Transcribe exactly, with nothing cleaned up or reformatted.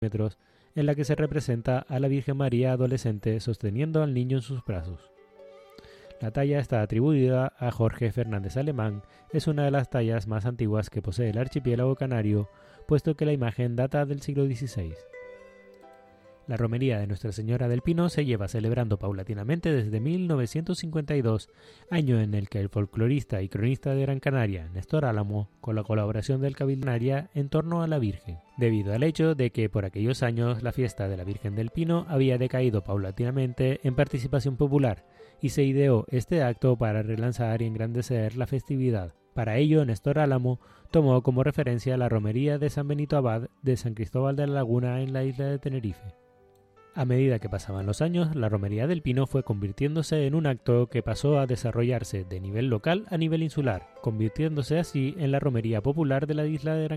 metros, en la que se representa a la Virgen María adolescente sosteniendo al niño en sus brazos. La talla está atribuida a Jorge Fernández Alemán, es una de las tallas más antiguas que posee el archipiélago canario, puesto que la imagen data del siglo dieciséis. La romería de Nuestra Señora del Pino se lleva celebrando paulatinamente desde mil novecientos cincuenta y dos, año en el que el folclorista y cronista de Gran Canaria, Néstor Álamo, con la colaboración del Cabildo Canaria en torno a la Virgen, debido al hecho de que por aquellos años la fiesta de la Virgen del Pino había decaído paulatinamente en participación popular, y se ideó este acto para relanzar y engrandecer la festividad. Para ello, Néstor Álamo tomó como referencia la romería de San Benito Abad de San Cristóbal de la Laguna en la isla de Tenerife. A medida que pasaban los años, la romería del Pino fue convirtiéndose en un acto que pasó a desarrollarse de nivel local a nivel insular, convirtiéndose así en la romería popular de la isla de Gran